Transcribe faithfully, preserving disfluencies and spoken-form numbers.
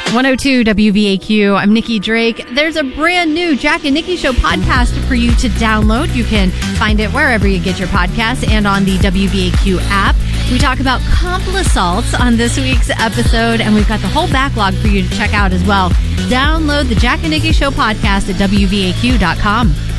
one oh two W V A Q. I'm Nikki Drake. There's a brand new Jack and Nikki Show podcast for you to download. You can find it wherever you get your podcasts and on the W V A Q app. We talk about complissalts on this week's episode, and we've got the whole backlog for you to check out as well. Download the Jack and Nikki Show podcast at W V A Q dot com.